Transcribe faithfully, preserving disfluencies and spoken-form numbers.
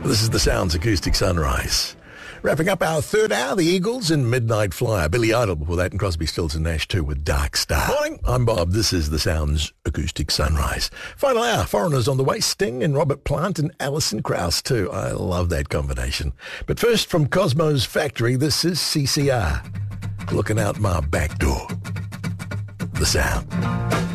This is the Sounds Acoustic Sunrise. Wrapping up our third hour, the Eagles in Midnight Flyer. Billy Idol before that, and Crosby, Stills and Nash too with Dark Star. Morning, I'm Bob. This is the Sounds Acoustic Sunrise. Final hour, Foreigners on the way. Sting and Robert Plant and Alison Krauss too. I love that combination. But first, from Cosmo's Factory, this is C C R. Looking out my back door. The Sound.